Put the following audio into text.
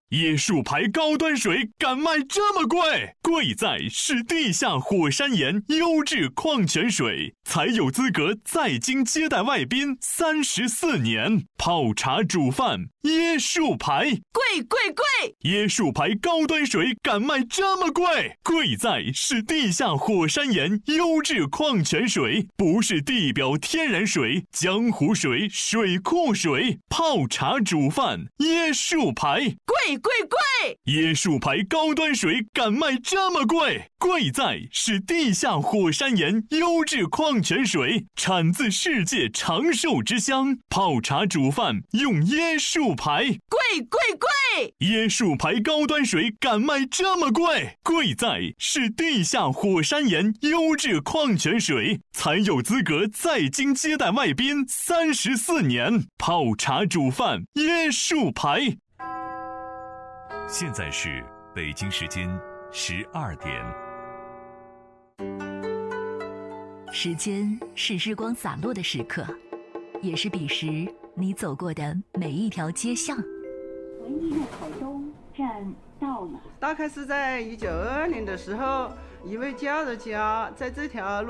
椰树牌高端水敢卖这么贵？贵在是地下火山岩优质矿泉水，才有资格在京接待外宾34年。泡茶煮饭，椰树牌， 贵贵贵！ 椰树牌高端水敢卖这么贵？贵在是地下火山岩优质矿泉水，不是地表天然水、江湖水、水库水。泡茶煮饭，椰树牌， 贵贵贵！ 椰树牌高端水敢卖这么贵？贵在是地下火山岩优质矿泉水，产自世界长寿之乡。泡茶煮饭用椰树牌， 贵贵贵！ 椰树牌高端水敢卖这么贵？贵在是地下火山岩优质矿泉水，才有资格在京接待外宾34年。泡茶煮饭，椰树牌。 现在是北京时间12点。 时间是日光洒落的时刻，也是彼时你走过的每一条街巷。 文艺路口东站到了。 大概是在1922年的时候，一位家的家在这条路